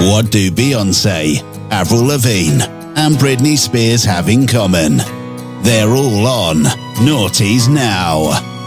What do Beyoncé, Avril Lavigne, and Britney Spears have in common? They're all on Naughties Now.